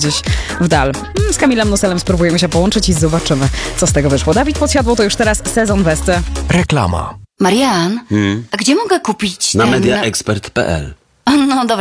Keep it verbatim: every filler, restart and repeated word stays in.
gdzieś w dal. Z Kamilem Noselem spróbujemy się połączyć i zobaczymy, co z tego wyszło. Dawid Podsiadło to już teraz sezon Westy. Reklama. Marian, Hmm? a gdzie mogę kupić Na ten... mediaexpert kropka p l. No dobra.